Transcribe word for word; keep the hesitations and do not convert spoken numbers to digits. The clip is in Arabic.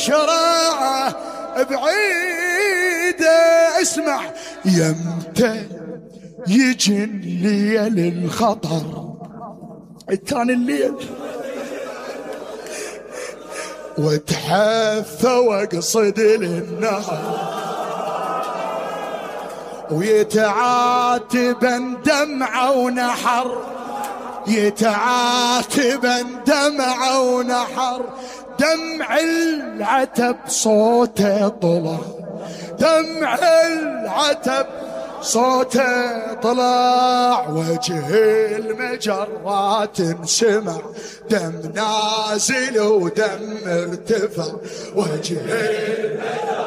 الشراعة بعيدة. اسمع يمتى يجي الليل الخطر، كان الليل واتحثى واقصد للنهر، ويتعاتبا دمعة ونحر، يتعاتبا دمعة ونحر. دمع العتب صوته طلع، دمع العتب صوته طلع. وجه المجرات انسمع، دم نازل ودم ارتفع. وجه المجرات